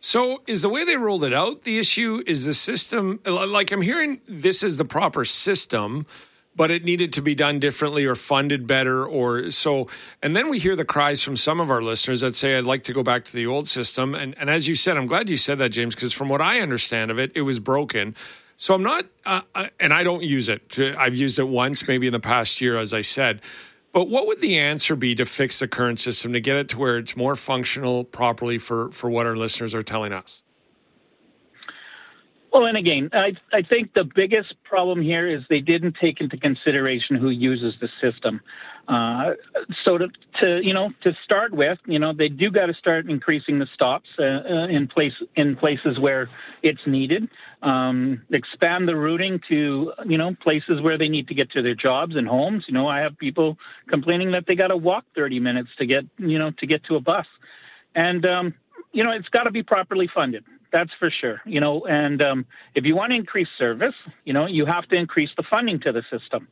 So is the way they rolled it out the issue? Is the system, like I'm hearing this is the proper system, but it needed to be done differently or funded better or so. And then we hear the cries from some of our listeners that say, I'd like to go back to the old system. And as you said, I'm glad you said that, James, because from what I understand of it, it was broken. So I'm not, and I don't use it. I've used it once, maybe in the past year, as I said. But what would the answer be to fix the current system, to get it to where it's more functional properly for what our listeners are telling us? Well, and again, I think the biggest problem here is they didn't take into consideration who uses the system. So to start with, they do got to start increasing the stops in places where it's needed. Expand the routing to places where they need to get to their jobs and homes. I have people complaining that they got to walk 30 minutes to get to a bus, and it's got to be properly funded. That's for sure. And if you want to increase service, you have to increase the funding to the system.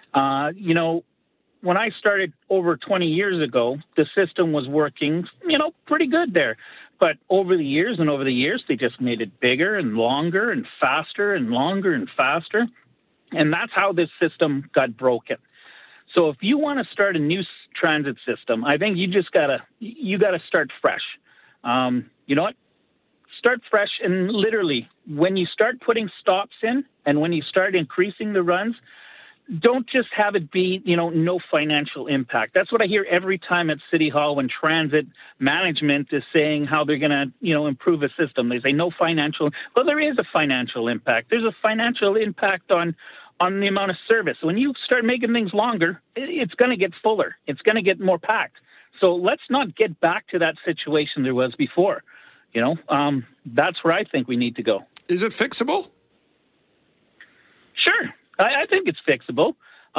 When I started over 20 years ago, the system was working, pretty good there. But over the years, they just made it bigger and longer and faster and longer and faster. And that's how this system got broken. So if you want to start a new transit system, I think you gotta start fresh. You know what? Start fresh, and literally, when you start putting stops in and when you start increasing the runs, don't just have it be, no financial impact. That's what I hear every time at City Hall when transit management is saying how they're going to, improve a system. They say no financial. Well, there is a financial impact. There's a financial impact on the amount of service. When you start making things longer, it's going to get fuller. It's going to get more packed. So let's not get back to that situation there was before. That's where I think we need to go. Is it fixable? Sure. I think it's fixable.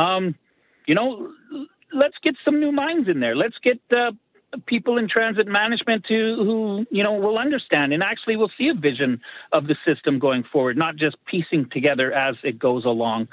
Let's get some new minds in there. Let's get people in transit management who will understand and actually will see a vision of the system going forward, not just piecing together as it goes along.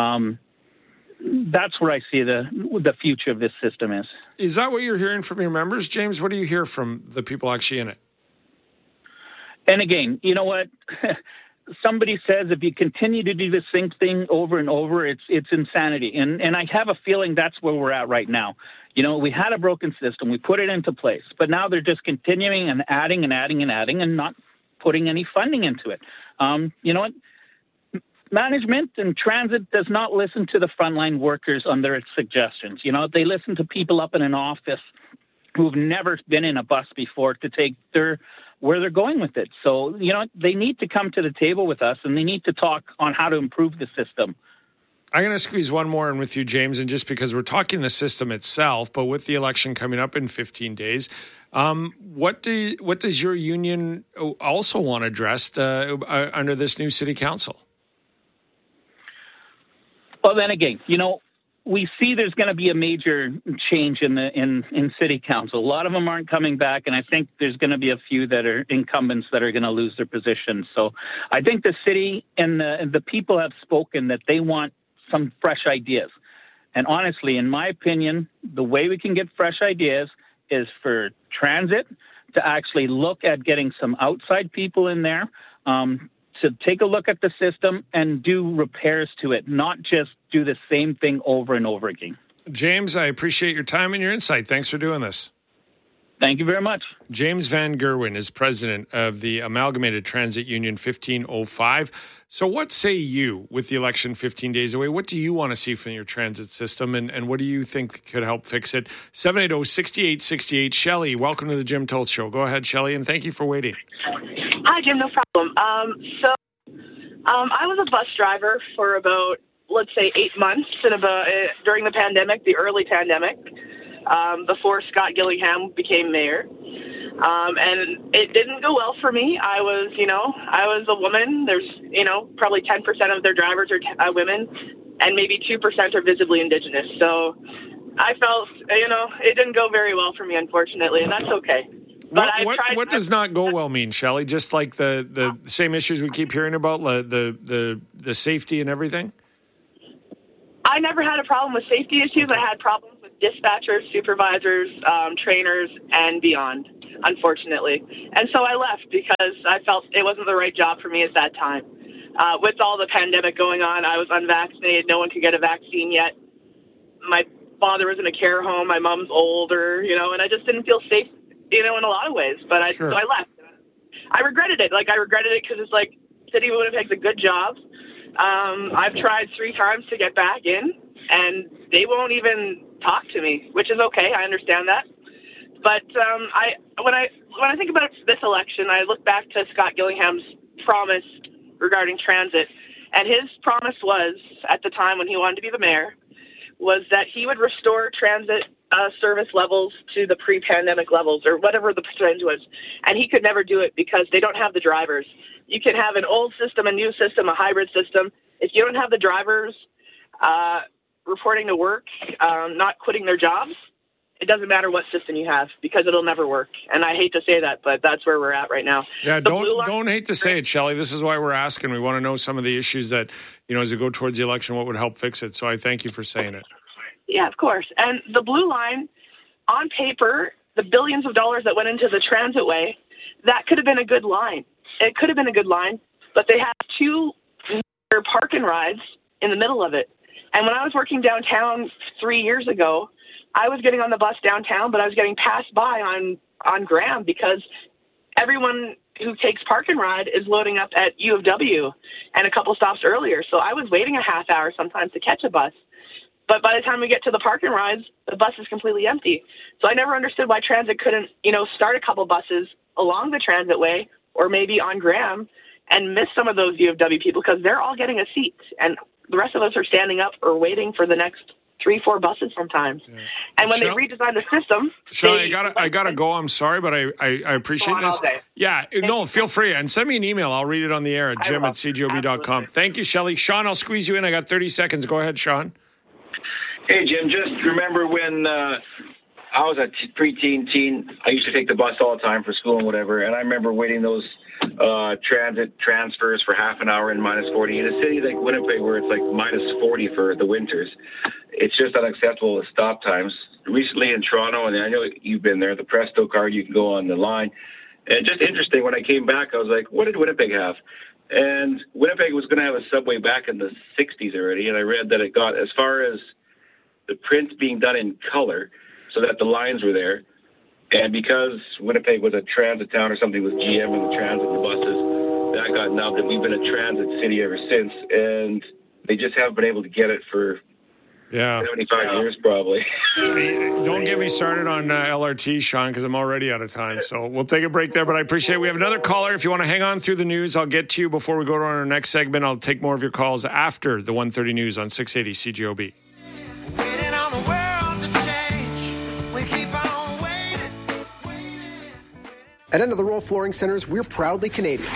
That's where I see the future of this system is. Is that what you're hearing from your members, James? What do you hear from the people actually in it? And again, you know what? Somebody says if you continue to do the same thing over and over, it's insanity. And I have a feeling that's where we're at right now. We had a broken system. We put it into place. But now they're just continuing and adding and adding and adding and not putting any funding into it. You know what? Management and transit does not listen to the frontline workers on their suggestions. They listen to people up in an office who've never been in a bus before to take where they're going with it. So, they need to come to the table with us and they need to talk on how to improve the system. I'm going to squeeze one more in with you, James, and just because we're talking the system itself, but with the election coming up in 15 days, what does your union also want addressed under this new city council? Well, then again, we see there's going to be a major change in city council. A lot of them aren't coming back, and I think there's going to be a few that are incumbents that are going to lose their positions. So I think the city and the people have spoken that they want some fresh ideas. And honestly, in my opinion, the way we can get fresh ideas is for transit to actually look at getting some outside people in there, to take a look at the system and do repairs to it, not just do the same thing over and over again. James, I appreciate your time and your insight. Thanks for doing this. Thank you very much. James Van Gerwen is president of the Amalgamated Transit Union 1505. So what say you with the election 15 days away? What do you want to see from your transit system, and what do you think could help fix it? 780-6868. Shelley, welcome to the Jim Toth Show. Go ahead, Shelley, and thank you for waiting. Hi, Jim, no problem. I was a bus driver for about, let's say, 8 months during the pandemic, the early pandemic, before Scott Gillingham became mayor. And it didn't go well for me. I was a woman. There's, probably 10% of their drivers are women, and maybe 2% are visibly Indigenous. So I felt, it didn't go very well for me, unfortunately, and that's okay. But what does not go well mean, Shelley? Just like the same issues we keep hearing about, the safety and everything? I never had a problem with safety issues. I had problems with dispatchers, supervisors, trainers, and beyond, unfortunately. And so I left because I felt it wasn't the right job for me at that time. With all the pandemic going on, I was unvaccinated. No one could get a vaccine yet. My father was in a care home. My mom's older, and I just didn't feel safe, in a lot of ways. But so I left. I regretted it. I regretted it because it's like City of Winnipeg's a good job. I've tried 3 times to get back in, and they won't even talk to me, which is okay. I understand that. But when I think about this election, I look back to Scott Gillingham's promise regarding transit, and his promise was, at the time when he wanted to be the mayor, was that he would restore transit service levels to the pre-pandemic levels, or whatever the percentage was. And he could never do it because they don't have the drivers. You can have an old system, a new system, a hybrid system. If you don't have the drivers reporting to work, not quitting their jobs, it doesn't matter what system you have because it'll never work. And I hate to say that, but that's where we're at right now. Yeah, don't hate to say it, Shelley. This is why we're asking. We want to know some of the issues that, as we go towards the election, what would help fix it. So I thank you for saying it. Yeah, of course. And the Blue Line, on paper, the billions of dollars that went into the transitway, that could have been a good line. It could have been a good line, but they have 2 park and rides in the middle of it. And when I was working downtown 3 years ago, I was getting on the bus downtown, but I was getting passed by on Graham because everyone who takes park and ride is loading up at U of W and a couple stops earlier. So I was waiting a half hour sometimes to catch a bus. But by the time we get to the park and rides, the bus is completely empty. So I never understood why transit couldn't, start a couple buses along the transitway or maybe on Graham and miss some of those U of W people because they're all getting a seat. And the rest of us are standing up or waiting for the next 3-4 buses sometimes. Yeah. And when they redesigned the system... Shelley, I gotta go. I'm sorry, but I appreciate this. Yeah, no, feel free. And send me an email. I'll read it on the air at jim@cjob.com. Thank you, Shelley. Sean, I'll squeeze you in. I got 30 seconds. Go ahead, Sean. Hey, Jim, just remember when I was a teen, I used to take the bus all the time for school and whatever, and I remember waiting those transit transfers for half an hour in -40. In a city like Winnipeg where it's like -40 for the winters, it's just unacceptable with stop times. Recently in Toronto, and I know you've been there, the Presto card, you can go on the line. And just interesting, when I came back, I was like, what did Winnipeg have? And Winnipeg was going to have a subway back in the 60s already, and I read that it got as far as the print being done in color so that the lines were there. And because Winnipeg was a transit town or something with GM and the transit and the buses, that got nubbed, and we've been a transit city ever since. And they just haven't been able to get it for 75 years probably. Don't get me started on LRT, Sean, because I'm already out of time. So we'll take a break there, but I appreciate it. We have another caller. If you want to hang on through the news, I'll get to you before we go to our next segment. I'll take more of your calls after the 1:30 news on 680 CJOB. At End of the Roll Flooring Centers, we're proudly Canadian.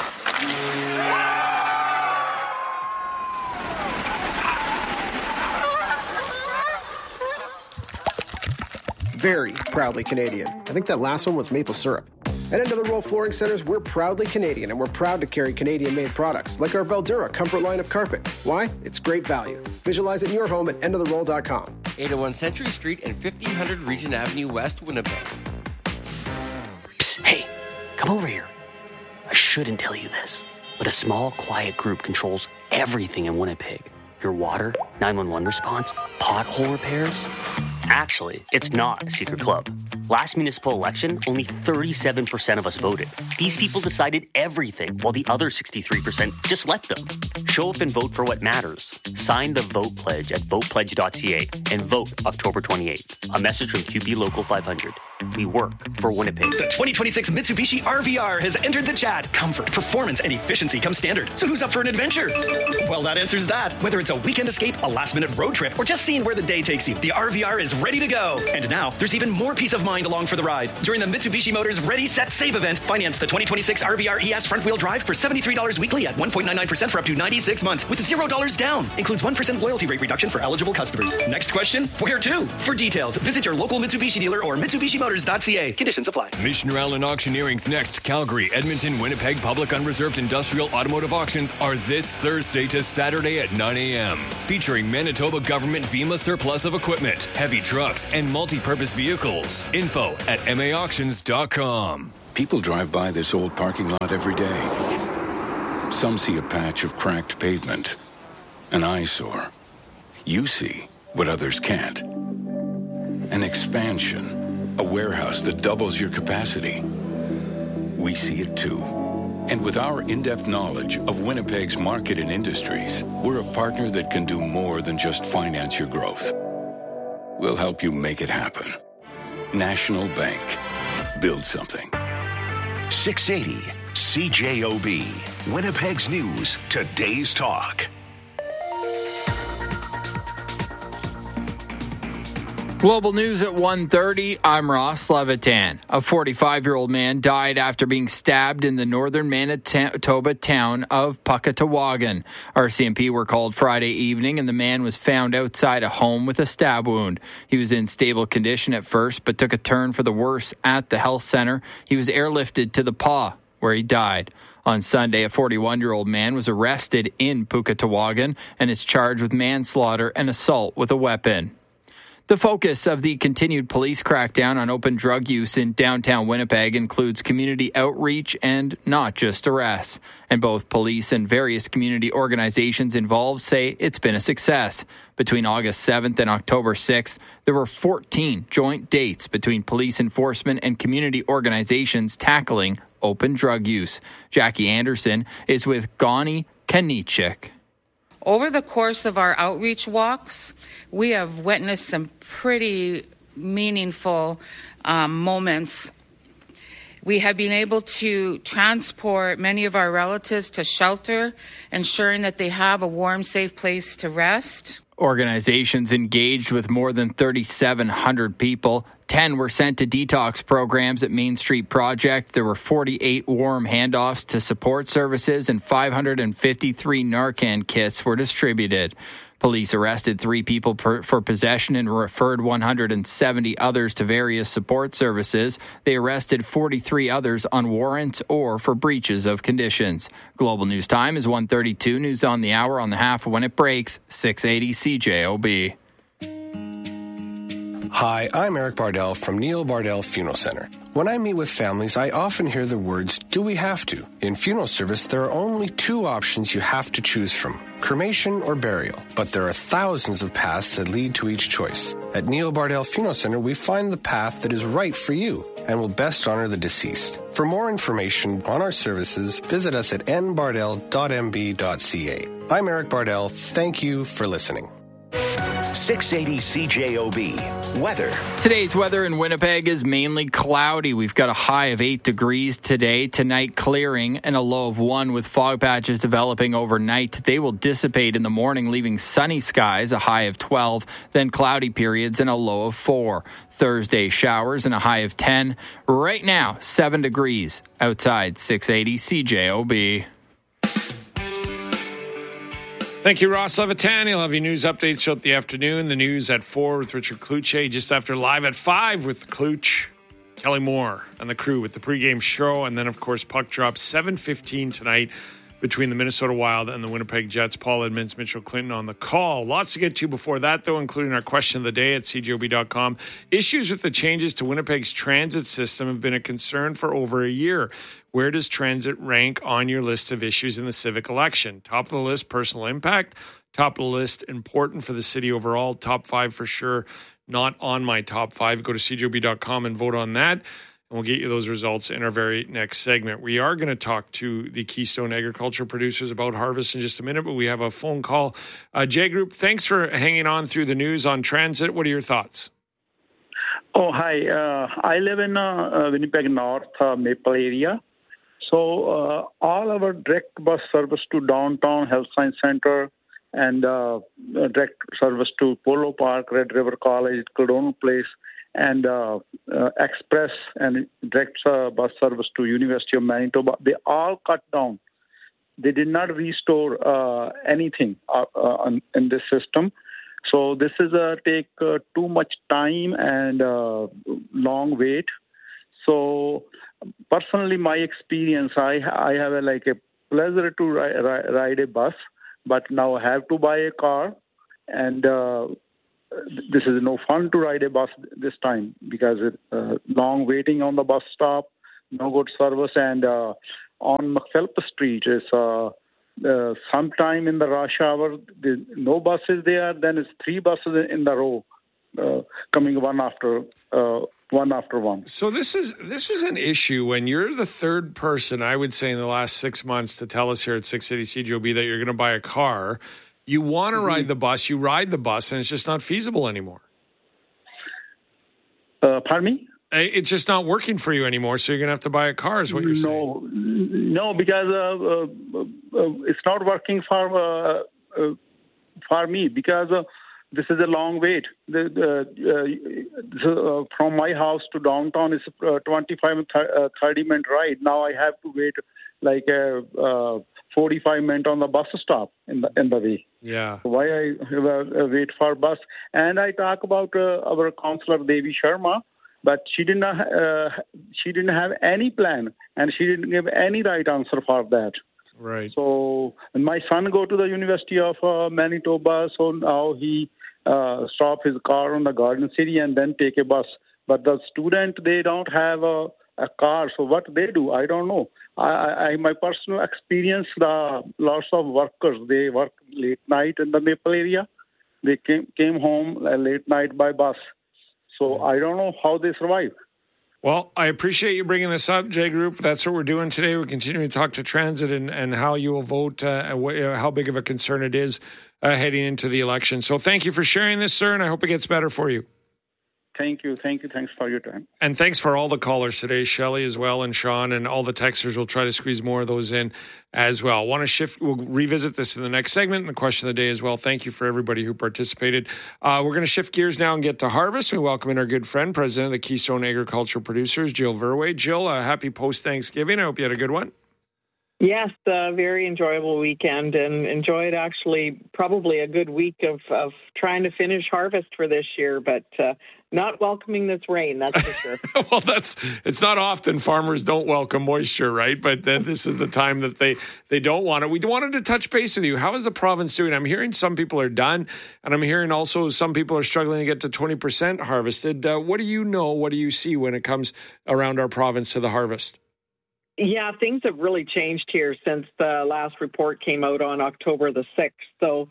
Very proudly Canadian. I think that last one was maple syrup. At End of the Roll Flooring Centers, we're proudly Canadian, and we're proud to carry Canadian-made products like our Veldura Comfort line of carpet. Why? It's great value. Visualize it in your home at endoftheroll.com. 801 Century Street and 1500 Regent Avenue West, Winnipeg. Psst, hey, come over here. I shouldn't tell you this, but a small, quiet group controls everything in Winnipeg. Your water, 911 response, pothole repairs. Actually, it's not a secret club. Last municipal election, only 37% of us voted. These people decided everything, while the other 63% just let them. Show up and vote for what matters. Sign the Vote Pledge at votepledge.ca and vote October 28th. A message from QB Local 500. We work for Winnipeg. The 2026 Mitsubishi RVR has entered the chat. Comfort, performance, and efficiency come standard. So who's up for an adventure? Well, that answers that. Whether it's a weekend escape, a last-minute road trip, or just seeing where the day takes you, the RVR is ready to go. And now, there's even more peace of mind along for the ride. During the Mitsubishi Motors Ready, Set, Save event, finance the 2026 RVR ES front-wheel drive for $73 weekly at 1.99% for up to 96 months with $0 down. Includes 1% loyalty rate reduction for eligible customers. Next question, where to? For details, visit your local Mitsubishi dealer or MitsubishiMotors.ca. Conditions apply. Mission Allen Auctioneering's next Calgary, Edmonton, Winnipeg Public Unreserved Industrial Automotive Auctions are this Thursday to Saturday at 9 a.m. Featuring Manitoba Government VEMA surplus of equipment, heavy trucks, and multi-purpose vehicles. Info at maauctions.com. People drive by this old parking lot every day. Some see a patch of cracked pavement, an eyesore. You see what others can't. An expansion, a warehouse that doubles your capacity. We see it too. And with our in-depth knowledge of Winnipeg's market and industries, we're a partner that can do more than just finance your growth. We'll help you make it happen. National Bank. Build something. 680 CJOB. Winnipeg's News. Today's Talk. Global News at 1:30. I'm Ross Levitan. A 45-year-old man died after being stabbed in the northern Manitoba town of Puckatawagan. RCMP were called Friday evening, and the man was found outside a home with a stab wound. He was in stable condition at first, but took a turn for the worse at the health center. He was airlifted to the PA, where he died. On Sunday, a 41-year-old man was arrested in Puckatawagan and is charged with manslaughter and assault with a weapon. The focus of the continued police crackdown on open drug use in downtown Winnipeg includes community outreach and not just arrests. And both police and various community organizations involved say it's been a success. Between August 7th and October 6th, there were 14 joint dates between police enforcement and community organizations tackling open drug use. Jackie Anderson is with Gani Kanichik. Over the course of our outreach walks, we have witnessed some pretty meaningful moments. We have been able to transport many of our relatives to shelter, ensuring that they have a warm, safe place to rest. Organizations engaged with more than 3,700 people. 10 were sent to detox programs at Main Street Project. There were 48 warm handoffs to support services, and 553 Narcan kits were distributed. Police arrested 3 people for possession and referred 170 others to various support services. They arrested 43 others on warrants or for breaches of conditions. Global News Time is 1:32. News on the hour on the half when it breaks. 680 CJOB. Hi, I'm Eric Bardell from Neil Bardell Funeral Center. When I meet with families, I often hear the words, do we have to? In funeral service, there are only 2 options you have to choose from, cremation or burial. But there are thousands of paths that lead to each choice. At Neil Bardell Funeral Center, we find the path that is right for you and will best honor the deceased. For more information on our services, visit us at nbardell.mb.ca. I'm Eric Bardell. Thank you for listening. 680 CJOB. Weather. Today's weather in Winnipeg is mainly cloudy. We've got a high of 8 degrees today. Tonight, clearing and a low of 1 with fog patches developing overnight. They will dissipate in the morning, leaving sunny skies, a high of 12, then cloudy periods and a low of 4. Thursday, showers and a high of 10. Right now, 7 degrees outside 680 CJOB. Thank you, Ross Levitan. You'll have your news updates throughout the afternoon. The news at 4 with Richard Kluche. Just after live at 5 with Kluche, Kelly Moore, and the crew with the pregame show. And then, of course, puck drop 7:15 tonight between the Minnesota Wild and the Winnipeg Jets. Paul Edmonds, Mitchell Clinton on the call. Lots to get to before that, though, including our question of the day at cjob.com. Issues with the changes to Winnipeg's transit system have been a concern for over a year. Where does transit rank on your list of issues in the civic election? Top of the list, personal impact. Top of the list, important for the city overall. Top 5 for sure, not on my top 5. Go to cjob.com and vote on that. And we'll get you those results in our very next segment. We are going to talk to the Keystone Agriculture producers about harvest in just a minute, but we have a phone call. J Group, thanks for hanging on through the news on transit. What are your thoughts? Oh, hi. I live in Winnipeg North, Maple area. So all our direct bus service to downtown Health Science Center and direct service to Polo Park, Red River College, Caldona Place, and express and direct bus service to University of Manitoba, they all cut down. They did not restore anything in this system. So this is take too much time and long wait. So personally, my experience, I have a pleasure to ride a bus, but now I have to buy a car, and this is no fun to ride a bus this time because long waiting on the bus stop, no good service. And on McPhilp Street, is sometime in the rush hour, no buses there. Then it's 3 buses in the row, coming one after one. So this is an issue when you're the third person, I would say, in the last 6 months to tell us here at 680 CJOB that you're going to buy a car. You want to ride the bus, you ride the bus, and it's just not feasible anymore. Pardon me? It's just not working for you anymore, so you're going to have to buy a car, is what you're saying. No, because it's not working for me, because this is a long wait. From my house to downtown is 25 and 30-minute ride. Now I have to wait like 45 minutes on the bus stop in the way. Yeah. So why I wait for bus? And I talk about our counselor Devi Sharma, but she didn't have any plan, and she didn't give any right answer for that. Right. So my son go to the University of Manitoba, so now he stop his car on the Garden City and then take a bus. But the student, they don't have a car, so what they do, I don't know. I my personal experience, the lots of workers, they work late night in the Maple area. They came home late night by bus. So I don't know how they survive. Well, I appreciate you bringing this up, J Group. That's what we're doing today. We're continuing to talk to transit and how you will vote, how big of a concern it is heading into the election. So thank you for sharing this, sir, and I hope it gets better for you. Thank you. Thanks for your time. And thanks for all the callers today, Shelley as well, and Sean, and all the texters. We'll try to squeeze more of those in as well. Want to shift? We'll revisit this in the next segment and the question of the day as well. Thank you for everybody who participated. We're going to shift gears now and get to harvest. We welcome in our good friend, President of the Keystone Agricultural Producers, Jill Verwey. Jill, happy post-Thanksgiving. I hope you had a good one. Yes, a very enjoyable weekend, and enjoyed actually probably a good week of trying to finish harvest for this year, but not welcoming this rain, that's for sure. Well, it's not often farmers don't welcome moisture, right? But this is the time that they don't want it. We wanted to touch base with you. How is the province doing? I'm hearing some people are done, and I'm hearing also some people are struggling to get to 20% harvested. What do you know? What do you see when it comes around our province to the harvest? Yeah, things have really changed here since the last report came out on October the 6th. So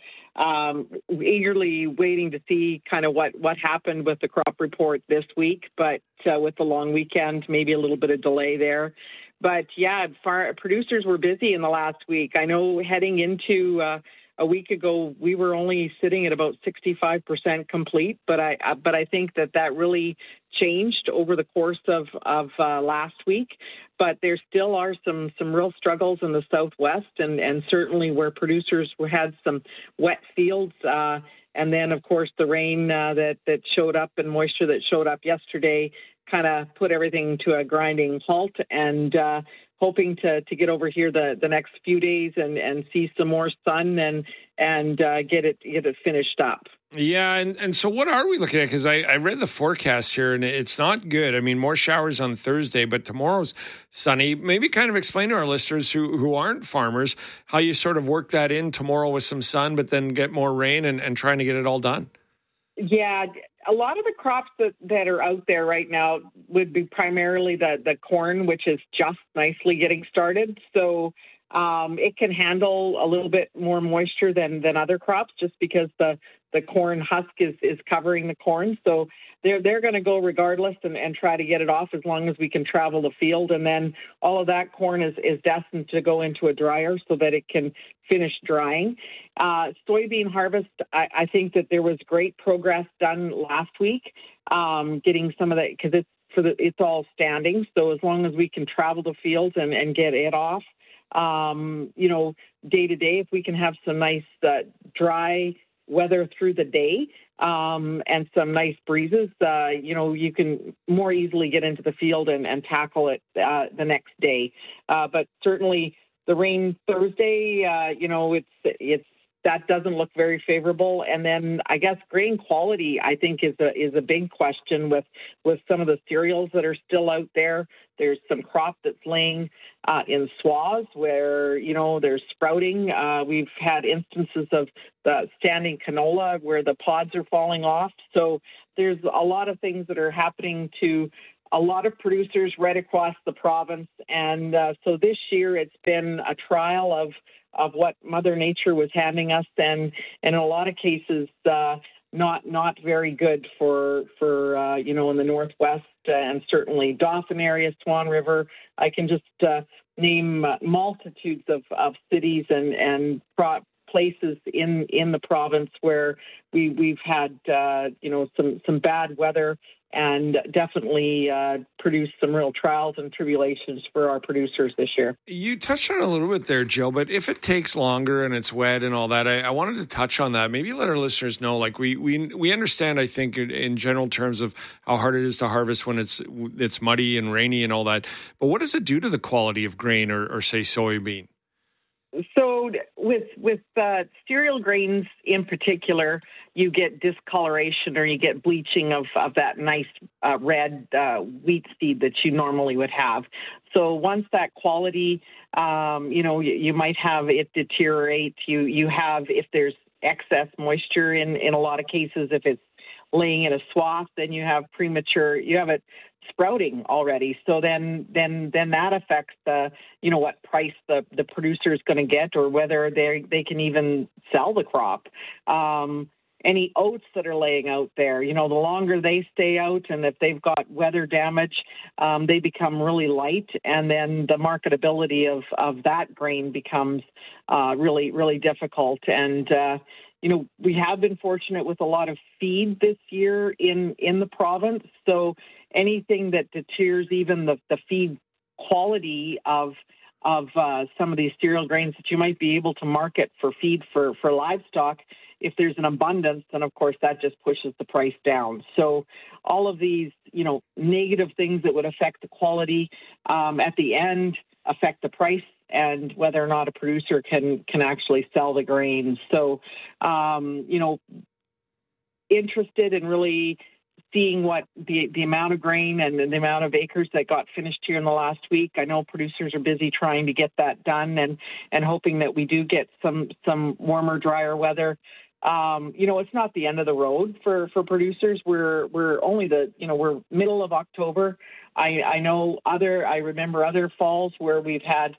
eagerly waiting to see kind of what happened with the crop report this week, but with the long weekend, maybe a little bit of delay there. But yeah, producers were busy in the last week. I know heading into a week ago, we were only sitting at about 65% complete, but I think that really changed over the course of last week. But there still are some real struggles in the Southwest, and certainly where producers had some wet fields. And then, of course, the rain that showed up and moisture that showed up yesterday kind of put everything to a grinding halt, and hoping to get over here the next few days and see some more sun and get it finished up. Yeah, and so what are we looking at? Because I read the forecast here, and it's not good. I mean, more showers on Thursday, but tomorrow's sunny. Maybe kind of explain to our listeners who aren't farmers how you sort of work that in tomorrow with some sun, but then get more rain and trying to get it all done. Yeah, a lot of the crops that are out there right now would be primarily the corn, which is just nicely getting started. So it can handle a little bit more moisture than other crops, just because the corn husk is covering the corn. So they're going to go regardless and try to get it off as long as we can travel the field. And then all of that corn is destined to go into a dryer so that it can finish drying. Soybean harvest, I think that there was great progress done last week, getting some of that, because it's all standing. So as long as we can travel the fields and get it off, day to day, if we can have some nice dry weather through the day and some nice breezes, you can more easily get into the field and tackle it the next day. But certainly the rain Thursday, it's that doesn't look very favorable. And then I guess grain quality, I think, is a big question with some of the cereals that are still out there. There's some crop that's laying in swaths where, there's sprouting. We've had instances of the standing canola where the pods are falling off. So there's a lot of things that are happening to a lot of producers right across the province. And so this year it's been a trial of what Mother Nature was handing us, and in a lot of cases, not very good for in the Northwest and certainly Dauphin area, Swan River. I can just name multitudes of cities and places in the province where we've had some bad weather, and definitely produced some real trials and tribulations for our producers this year. You touched on it a little bit there, Jill, but if it takes longer and it's wet and all that, I wanted to touch on that. Maybe let our listeners know, like we understand, I think, in general terms of how hard it is to harvest when it's muddy and rainy and all that. But what does it do to the quality of grain or say soybean? So with cereal grains in particular, you get discoloration or you get bleaching of that nice red wheat seed that you normally would have. So once that quality, you might have it deteriorate. You have, if there's excess moisture in a lot of cases, if it's laying in a swath, then you have it sprouting already. So then that affects what price the producer is going to get, or whether they can even sell the crop. Any oats that are laying out there, the longer they stay out, and if they've got weather damage, they become really light, and then the marketability of that grain becomes really, really difficult. And we have been fortunate with a lot of feed this year in the province. So anything that deters even the feed quality of some of these cereal grains that you might be able to market for feed for livestock, if there's an abundance, then of course that just pushes the price down. So all of these, negative things that would affect the quality at the end affect the price and whether or not a producer can actually sell the grain. So, interested in really seeing what the amount of grain and the amount of acres that got finished here in the last week. I know producers are busy trying to get that done and hoping that we do get some warmer, drier weather. It's not the end of the road for producers. We're only we're middle of October. I remember other falls where we've had,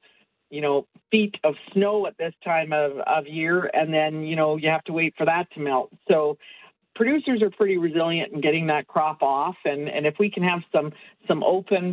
feet of snow at this time of year, and then, you have to wait for that to melt. So producers are pretty resilient in getting that crop off. And if we can have some open,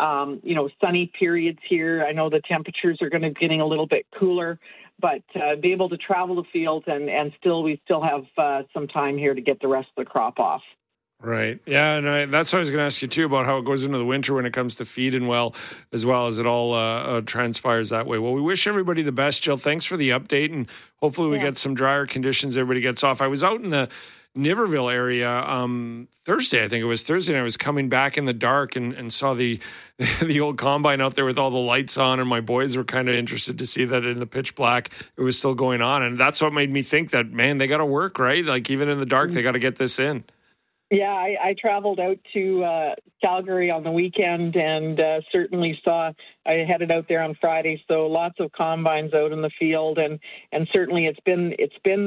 sunny periods here, I know the temperatures are going to be getting a little bit cooler, but be able to travel the field and we still have some time here to get the rest of the crop off. Right. Yeah, and that's what I was going to ask you, too, about how it goes into the winter when it comes to feed and as well as it all transpires that way. Well, we wish everybody the best, Jill. Thanks for the update, and hopefully we get some drier conditions, everybody gets off. I was out in the Niverville area Thursday, I think it was Thursday, and I was coming back in the dark and saw the old combine out there with all the lights on, and my boys were kind of interested to see that in the pitch black it was still going on. And that's what made me think that, man, they got to work, right? Like, even in the dark, they got to get this in. Yeah, I traveled out to Calgary on the weekend and certainly I headed out there on Friday, so lots of combines out in the field, and certainly it's been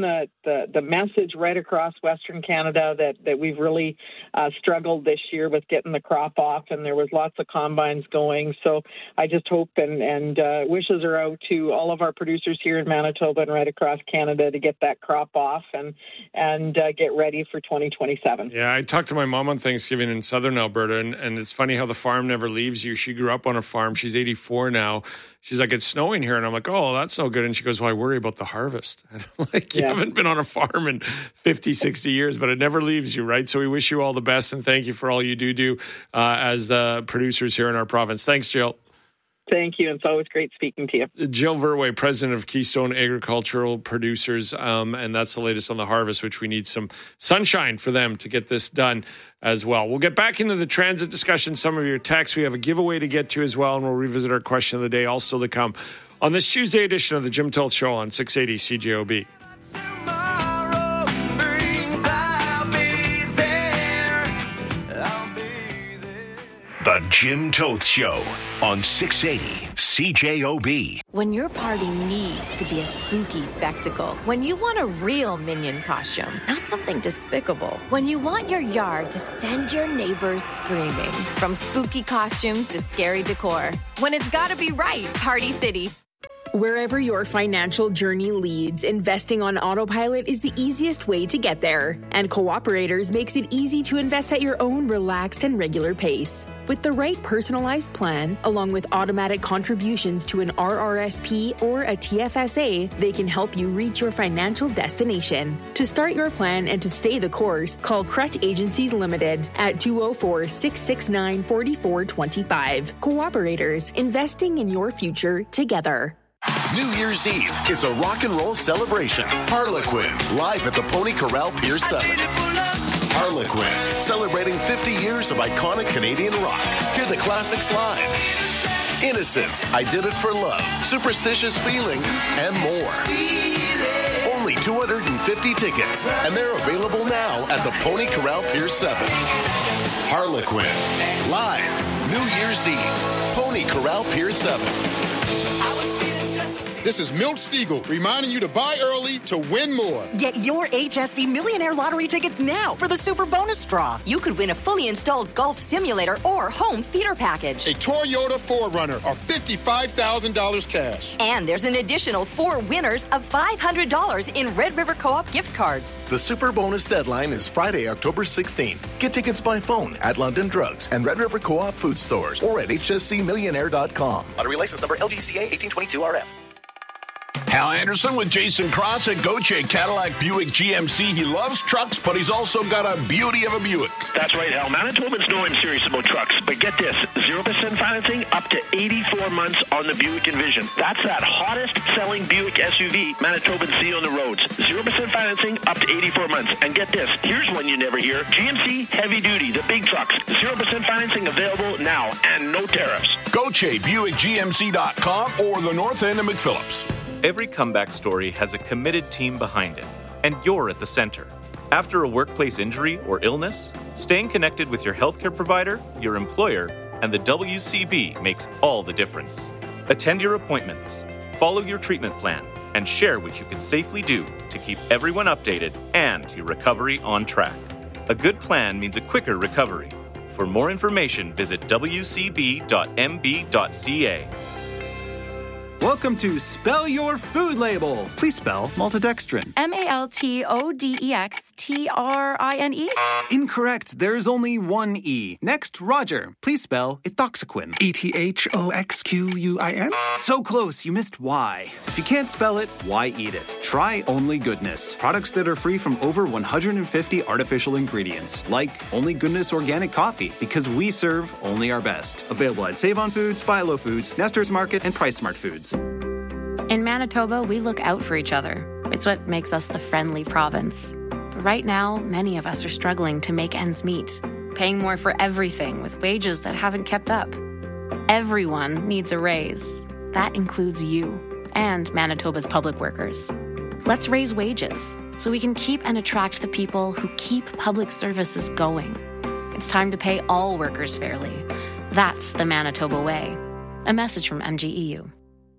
the message right across Western Canada that we've really struggled this year with getting the crop off, and there was lots of combines going. So I just hope and wishes are out to all of our producers here in Manitoba and right across Canada to get that crop off and get ready for 2027. Yeah, I talked to my mom on Thanksgiving in southern Alberta, and it's funny how the farm never leaves you. She grew up on a farm. She's 84 now. She's like, it's snowing here. And I'm like, oh, that's no good. And she goes, well, I worry about the harvest. And I'm like, you haven't been on a farm in 50, 60 years, but it never leaves you, right? So we wish you all the best, and thank you for all you do as producers here in our province. Thanks, Jill. Thank you. It's always great speaking to you. Jill Verwey, president of Keystone Agricultural Producers, and that's the latest on the harvest, which we need some sunshine for them to get this done as well. We'll get back into the transit discussion, some of your texts. We have a giveaway to get to as well, and we'll revisit our question of the day, all still to come on this Tuesday edition of the Jim Toth Show on 680 CJOB. The Jim Toth Show on 680 CJOB. When your party needs to be a spooky spectacle, when you want a real Minion costume, not something despicable, when you want your yard to send your neighbors screaming, from spooky costumes to scary decor, when it's gotta be right, Party City. Wherever your financial journey leads, investing on autopilot is the easiest way to get there. And Cooperators makes it easy to invest at your own relaxed and regular pace. With the right personalized plan, along with automatic contributions to an RRSP or a TFSA, they can help you reach your financial destination. To start your plan and to stay the course, call Crutch Agencies Limited at 204-669-4425. Cooperators, investing in your future together. New Year's Eve is a rock and roll celebration. Harlequin, live at the Pony Corral Pier 7. Harlequin, celebrating 50 years of iconic Canadian rock. Hear the classics live. Innocence, I Did It for Love, Superstitious Feeling, and more. Only 250 tickets, and they're available now at the Pony Corral Pier 7. Harlequin, live, New Year's Eve, Pony Corral Pier 7. This is Milt Stiegel reminding you to buy early to win more. Get your HSC Millionaire Lottery tickets now for the Super Bonus Draw. You could win a fully installed golf simulator or home theater package. A Toyota 4Runner or $55,000 cash. And there's an additional 4 winners of $500 in Red River Co-op gift cards. The Super Bonus deadline is Friday, October 16th. Get tickets by phone at London Drugs and Red River Co-op food stores or at hscmillionaire.com. Lottery license number LGCA 1822RF. Hal Anderson with Jason Cross at Gauthier Cadillac Buick GMC. He loves trucks, but he's also got a beauty of a Buick. That's right, Hal. Manitobans know I'm serious about trucks, but get this, 0% financing up to 84 months on the Buick Envision. That's that hottest selling Buick SUV Manitobans see on the roads. 0% financing up to 84 months. And get this, here's one you never hear. GMC Heavy Duty, the big trucks. 0% financing available now and no tariffs. Gauthier BuickGMC.com or the north end of McPhillips. Every comeback story has a committed team behind it, and you're at the center. After a workplace injury or illness, staying connected with your healthcare provider, your employer, and the WCB makes all the difference. Attend your appointments, follow your treatment plan, and share what you can safely do to keep everyone updated and your recovery on track. A good plan means a quicker recovery. For more information, visit wcb.mb.ca. Welcome to Spell Your Food Label. Please spell maltodextrin. MALTODEXTRINE? Incorrect. There's only one E. Next, Roger. Please spell ethoxyquin. ETHOXQUIN? So close, you missed Y. If you can't spell it, why eat it? Try Only Goodness. Products that are free from over 150 artificial ingredients. Like Only Goodness Organic Coffee, because we serve only our best. Available at Save On Foods, Buy Low Foods, Nestor's Market, and Price Smart Foods. In Manitoba, we look out for each other. It's what makes us the friendly province. But right now, many of us are struggling to make ends meet, paying more for everything with wages that haven't kept up. Everyone needs a raise. That includes you and Manitoba's public workers. Let's raise wages so we can keep and attract the people who keep public services going. It's time to pay all workers fairly. That's the Manitoba way. A message from MGEU.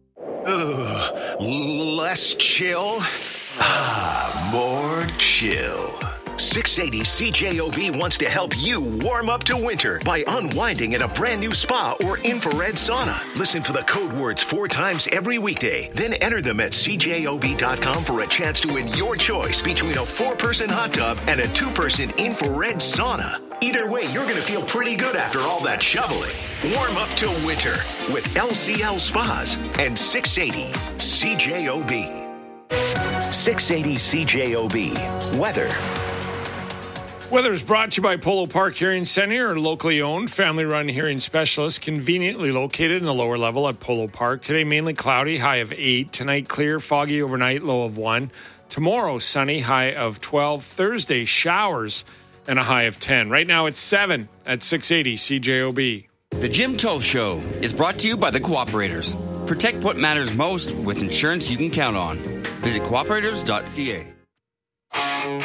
Less chill, more chill. 680 CJOB wants to help you warm up to winter by unwinding in a brand new spa or infrared sauna. Listen for the code words 4 times every weekday, then enter them at CJOB.com for a chance to win your choice between a 4-person hot tub and a 2-person infrared sauna. Either way, you're going to feel pretty good after all that shoveling. Warm up to winter with LCL Spas and 680 CJOB. 680 CJOB. Weather. Weather is brought to you by Polo Park Hearing Center, a locally owned, family-run hearing specialist, conveniently located in the lower level at Polo Park. Today, mainly cloudy, high of 8. Tonight, clear, foggy overnight, low of 1. Tomorrow, sunny, high of 12. Thursday, showers and a high of 10. Right now, it's 7 at 680 CJOB. The Jim Toth Show is brought to you by the Cooperators. Protect what matters most with insurance you can count on. Visit cooperators.ca.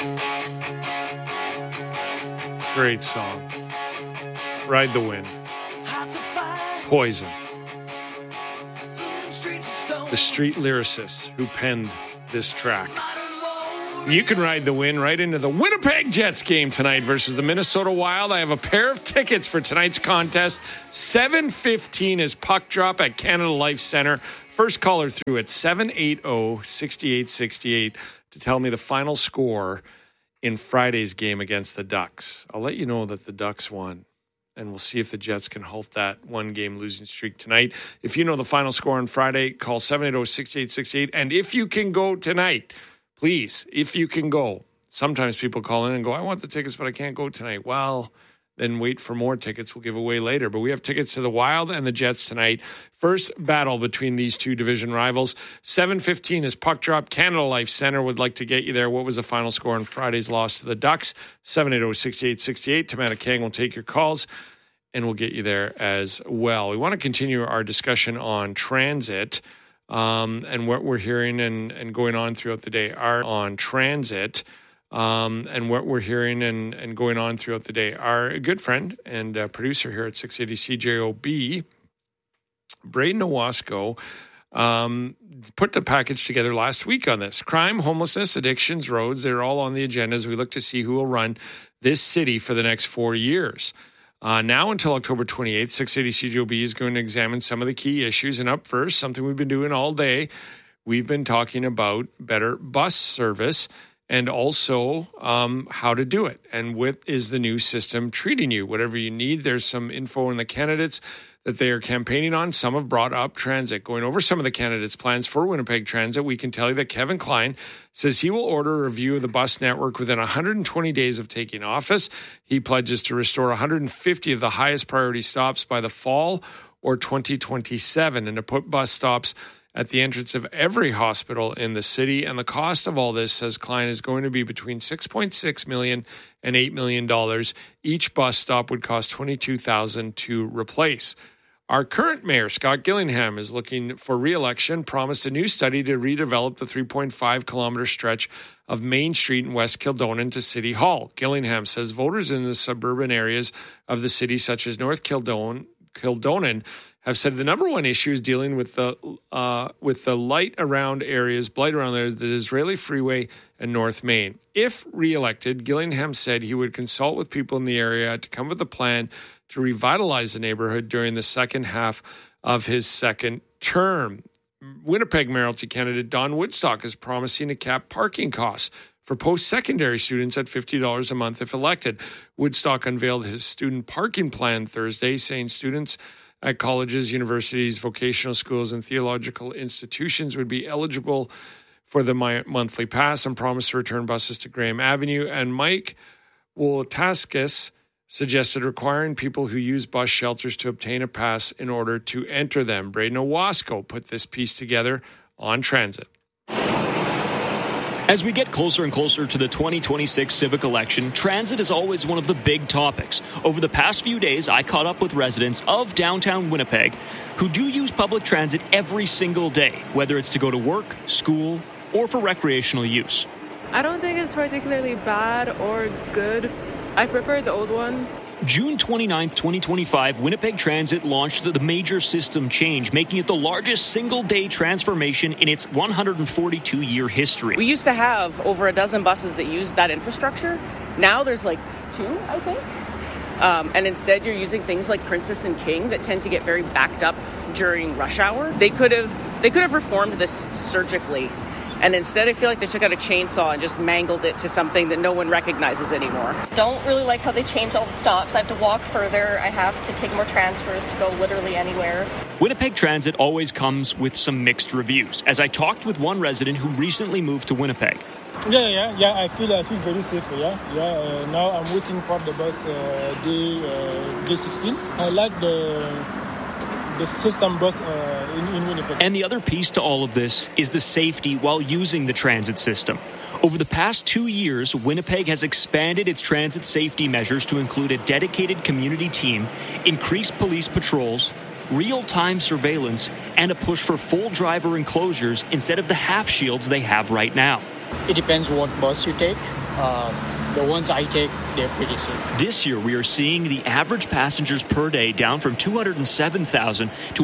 Great song. Ride the Wind. Poison. The street lyricists who penned this track. You can ride the win right into the Winnipeg Jets game tonight versus the Minnesota Wild. I have a pair of tickets for tonight's contest. 7:15 is puck drop at Canada Life Centre. First caller through at 780-6868 to tell me the final score in Friday's game against the Ducks. I'll let you know that the Ducks won, and we'll see if the Jets can halt that one-game losing streak tonight. If you know the final score on Friday, call 780-6868. And if you can go tonight, please, if you can go. Sometimes people call in and go, I want the tickets, but I can't go tonight. Well, then wait for more tickets. We'll give away later. But we have tickets to the Wild and the Jets tonight. First battle between these two division rivals. 7:15 is puck drop. Canada Life Centre would like to get you there. What was the final score on Friday's loss to the Ducks? 780-6868. Tamana Kang will take your calls, and we'll get you there as well. We want to continue our discussion on transit and what we're hearing and going on throughout the day. On transit. And what we're hearing and going on throughout the day. Our good friend and producer here at 680 CJOB, Braden Owasco, put the package together last week on this. Crime, homelessness, addictions, roads, they're all on the agenda as we look to see who will run this city for the next 4 years. Now until October 28th, 680 CJOB is going to examine some of the key issues. And up first, something we've been doing all day, we've been talking about better bus service and also how to do it. And what is the new system treating you? Whatever you need, there's some info in the candidates that they are campaigning on. Some have brought up transit. Going over some of the candidates' plans for Winnipeg Transit, we can tell you that Kevin Klein says he will order a review of the bus network within 120 days of taking office. He pledges to restore 150 of the highest priority stops by the fall or 2027 and to put bus stops at the entrance of every hospital in the city. And the cost of all this, says Klein, is going to be between $6.6 million and $8 million. Each bus stop would cost $22,000 to replace. Our current mayor, Scott Gillingham, is looking for re-election, promised a new study to redevelop the 3.5-kilometer stretch of Main Street in West Kildonan to City Hall. Gillingham says voters in the suburban areas of the city, such as North Kildonan, have said the number one issue is dealing with the blight around areas, the Israeli Freeway and North Main. If re-elected, Gillingham said he would consult with people in the area to come with a plan to revitalize the neighborhood during the second half of his second term. Winnipeg mayoralty candidate Don Woodstock is promising to cap parking costs for post-secondary students at $50 a month if elected. Woodstock unveiled his student parking plan Thursday, saying students at colleges, universities, vocational schools, and theological institutions would be eligible for the monthly pass and promised to return buses to Graham Avenue. And Mike Woltaskis suggested requiring people who use bus shelters to obtain a pass in order to enter them. Braden Owasco put this piece together on transit. As we get closer and closer to the 2026 civic election, transit is always one of the big topics. Over the past few days, I caught up with residents of downtown Winnipeg who do use public transit every single day, whether it's to go to work, school, or for recreational use. I don't think it's particularly bad or good. I prefer the old one. June 29, 2025, Winnipeg Transit launched the major system change, making it the largest single-day transformation in its 142-year history. We used to have over a dozen buses that used that infrastructure. Now there's like 2, I think. And instead you're using things like Princess and King that tend to get very backed up during rush hour. They could have reformed this surgically. And instead, I feel like they took out a chainsaw and just mangled it to something that no one recognizes anymore. Don't really like how they changed all the stops. I have to walk further. I have to take more transfers to go literally anywhere. Winnipeg Transit always comes with some mixed reviews, as I talked with one resident who recently moved to Winnipeg. Yeah. I feel very safe. Now I'm waiting for the bus day 16. I like the system bus in Winnipeg. And the other piece to all of this is the safety while using the transit system. Over the past 2 years, Winnipeg has expanded its transit safety measures to include a dedicated community team, increased police patrols, real-time surveillance, and a push for full driver enclosures instead of the half shields they have right now. It depends what bus you take. the ones I take, they're pretty safe. This year, we are seeing the average passengers per day down from 207,000 to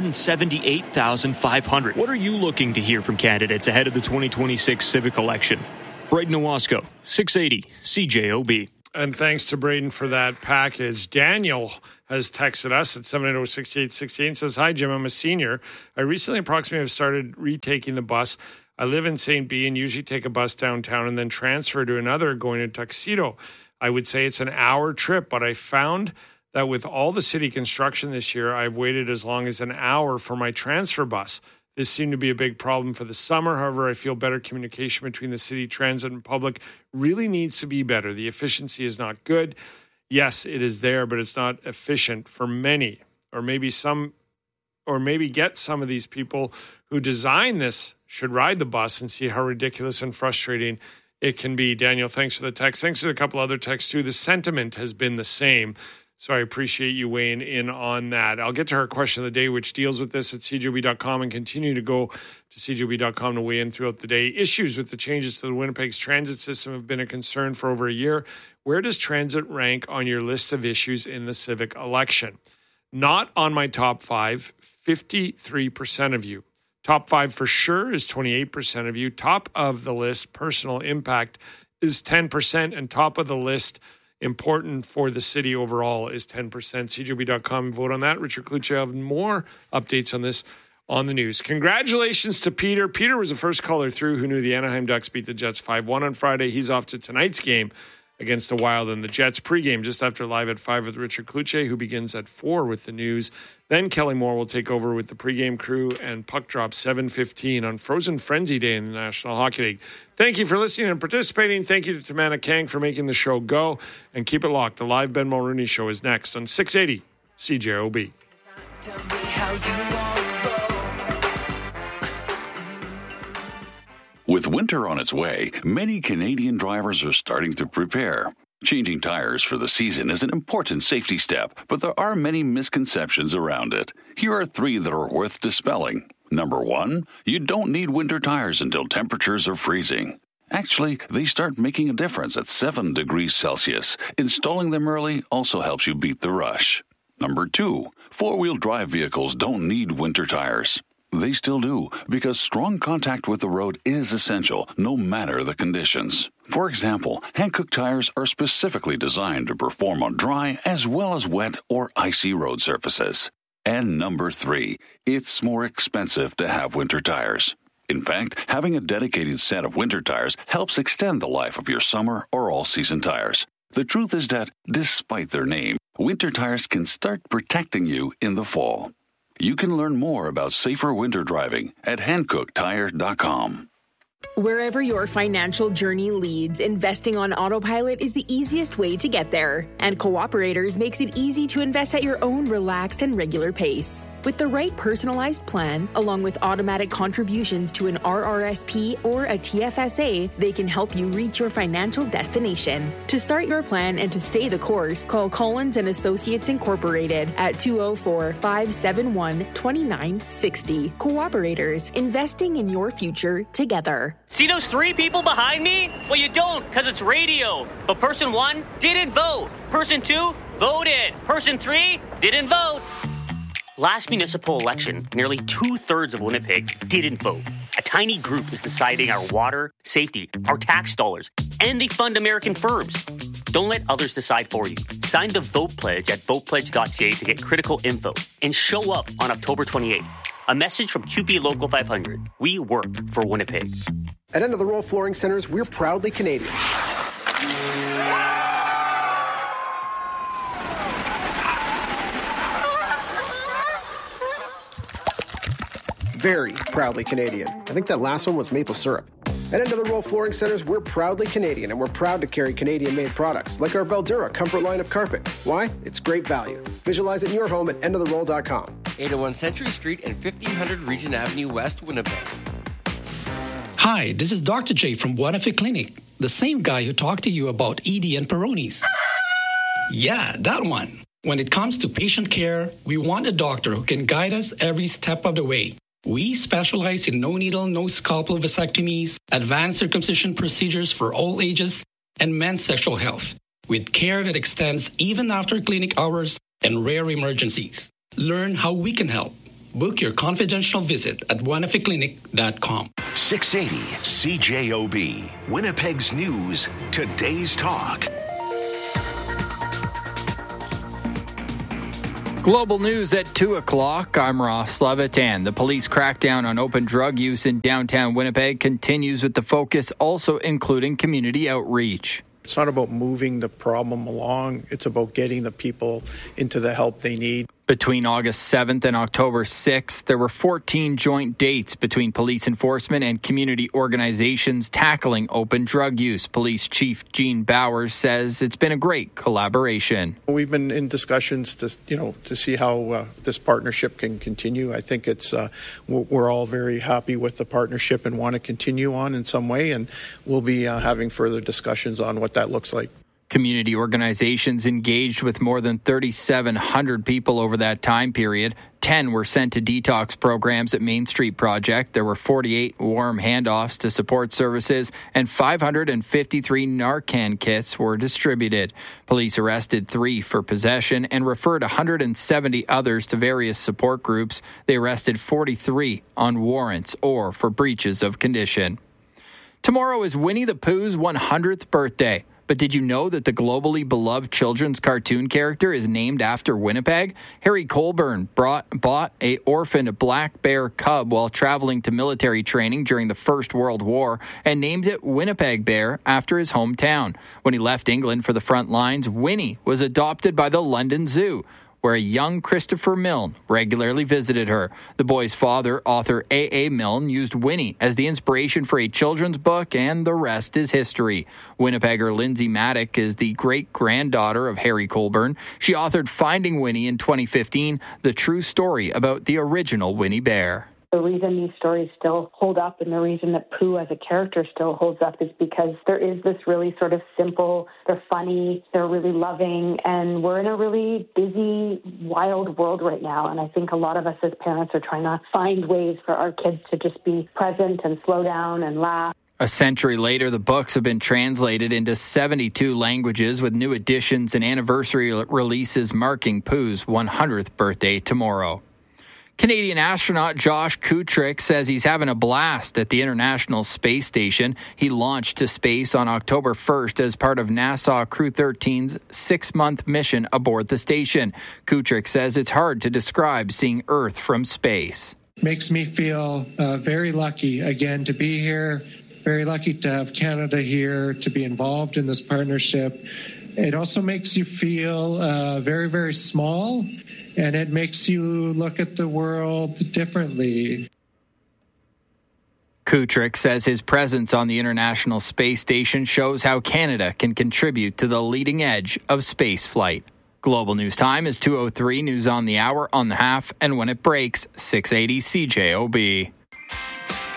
178,500. What are you looking to hear from candidates ahead of the 2026 civic election? Braden Owasco, 680 CJOB. And thanks to Braden for that package. Daniel has texted us at 780-6868 and says, "Hi, Jim. I'm a senior. I recently approximately have started retaking the bus. I live in St. B and usually take a bus downtown and then transfer to another going to Tuxedo. I would say it's an hour trip, but I found that with all the city construction this year, I've waited as long as an hour for my transfer bus. This seemed to be a big problem for the summer. However, I feel better communication between the city transit and public really needs to be better. The efficiency is not good. Yes, it is there, but it's not efficient for many. Or maybe get some of these people who design this should ride the bus and see how ridiculous and frustrating it can be." Daniel, thanks for the text. Thanks for a couple other texts too. The sentiment has been the same. So I appreciate you weighing in on that. I'll get to our question of the day, which deals with this at CJOB.com, and continue to go to CJOB.com to weigh in throughout the day. Issues with the changes to the Winnipeg's transit system have been a concern for over a year. Where does transit rank on your list of issues in the civic election? Not on my top 5, 53% of you. Top 5 for sure is 28% of you. Top of the list, personal impact, is 10%. And top of the list, important for the city overall, is 10%. CJOB.com, vote on that. Richard Kluche will have more updates on this on the news. Congratulations to Peter. Peter was the first caller through who knew the Anaheim Ducks beat the Jets 5-1 on Friday. He's off to tonight's game against the Wild and the Jets. Pregame just after Live at 5 with Richard Kluche, who begins at 4 with the news. Then Kelly Moore will take over with the pregame crew, and puck drop 7:15 on Frozen Frenzy Day in the National Hockey League. Thank you for listening and participating. Thank you to Tamana Kang for making the show go. And keep it locked. The live Ben Mulrooney Show is next on 680 CJOB. With winter on its way, many Canadian drivers are starting to prepare. Changing tires for the season is an important safety step, but there are many misconceptions around it. Here are 3 that are worth dispelling. Number 1, you don't need winter tires until temperatures are freezing. Actually, they start making a difference at 7 degrees Celsius. Installing them early also helps you beat the rush. Number 2, 4-wheel drive vehicles don't need winter tires. They still do, because strong contact with the road is essential, no matter the conditions. For example, Hankook tires are specifically designed to perform on dry as well as wet or icy road surfaces. And number 3, it's more expensive to have winter tires. In fact, having a dedicated set of winter tires helps extend the life of your summer or all-season tires. The truth is that, despite their name, winter tires can start protecting you in the fall. You can learn more about safer winter driving at HankookTire.com. Wherever your financial journey leads, investing on autopilot is the easiest way to get there. And Cooperators makes it easy to invest at your own relaxed and regular pace. With the right personalized plan, along with automatic contributions to an RRSP or a TFSA, they can help you reach your financial destination. To start your plan and to stay the course, call Collins & Associates Incorporated at 204-571-2960. Cooperators, investing in your future together. See those 3 people behind me? Well, you don't, because it's radio. But person 1 didn't vote. Person 2 voted. Person 3 didn't vote. Last municipal election, nearly 2/3 of Winnipeg didn't vote. A tiny group is deciding our water, safety, our tax dollars, and they fund American firms. Don't let others decide for you. Sign the Vote Pledge at votepledge.ca to get critical info and show up on October 28th. A message from QP Local 500. We work for Winnipeg. At End of the Roll Flooring Centers, we're proudly Canadian. Very proudly Canadian. I think that last one was maple syrup. At End of the Roll Flooring Centers, we're proudly Canadian, and we're proud to carry Canadian-made products, like our Veldura Comfort line of carpet. Why? It's great value. Visualize it in your home at endoftheroll.com. 801 Century Street and 1500 Regent Avenue West, Winnipeg. Hi, this is Dr. J from Buenafe Clinic, the same guy who talked to you about ED and Peyronie's. Yeah, that one. When it comes to patient care, we want a doctor who can guide us every step of the way. We specialize in no-needle, no-scalpel vasectomies, advanced circumcision procedures for all ages, and men's sexual health, with care that extends even after clinic hours and rare emergencies. Learn how we can help. Book your confidential visit at oneofaclinic.com. 680 CJOB, Winnipeg's News, Today's Talk. Global news at 2 o'clock. I'm Ross Levitan. The police crackdown on open drug use in downtown Winnipeg continues with the focus also including community outreach. It's not about moving the problem along. It's about getting the people into the help they need. Between August 7th and October 6th, there were 14 joint dates between police enforcement and community organizations tackling open drug use. Police Chief Gene Bowers says it's been a great collaboration. We've been in discussions to see how this partnership can continue. I think it's we're all very happy with the partnership and want to continue on in some way, and we'll be having further discussions on what that looks like. Community organizations engaged with more than 3,700 people over that time period. 10 were sent to detox programs at Main Street Project. There were 48 warm handoffs to support services, and 553 Narcan kits were distributed. Police arrested 3 for possession and referred 170 others to various support groups. They arrested 43 on warrants or for breaches of condition. Tomorrow is Winnie the Pooh's 100th birthday. But did you know that the globally beloved children's cartoon character is named after Winnipeg? Harry Colburn bought an orphaned black bear cub while traveling to military training during the First World War and named it Winnipeg Bear after his hometown. When he left England for the front lines, Winnie was adopted by the London Zoo, where a young Christopher Milne regularly visited her. The boy's father, author A.A. Milne, used Winnie as the inspiration for a children's book, and the rest is history. Winnipegger Lindsay Maddock is the great-granddaughter of Harry Colburn. She authored Finding Winnie in 2015, the true story about the original Winnie Bear. The reason these stories still hold up and the reason that Pooh as a character still holds up is because there is this really sort of simple, they're funny, they're really loving, and we're in a really busy, wild world right now. And I think a lot of us as parents are trying to find ways for our kids to just be present and slow down and laugh. A century later, the books have been translated into 72 languages with new editions and anniversary releases marking Pooh's 100th birthday tomorrow. Canadian astronaut Josh Kutrick says he's having a blast at the International Space Station. He launched to space on October 1st as part of NASA Crew 13's 6-month mission aboard the station. Kutrick says it's hard to describe seeing Earth from space. Makes me feel very lucky, again, to be here, very lucky to have Canada here, to be involved in this partnership. It also makes you feel very, very small. And it makes you look at the world differently. Kutrick says his presence on the International Space Station shows how Canada can contribute to the leading edge of space flight. Global News Time is 2:03, news on the hour, on the half, and when it breaks, 680 CJOB.